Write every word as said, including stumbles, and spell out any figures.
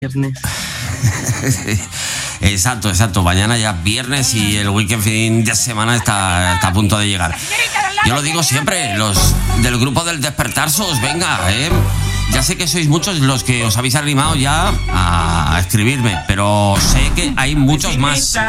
Viernes. Exacto, exacto. Mañana ya es viernes y el weekend fin de semana está, está a punto de llegar. Yo lo digo siempre, los del grupo del Despertarsos, venga, ¿eh? Ya sé que sois muchos los que os habéis animado ya a escribirme, pero sé que hay muchos más.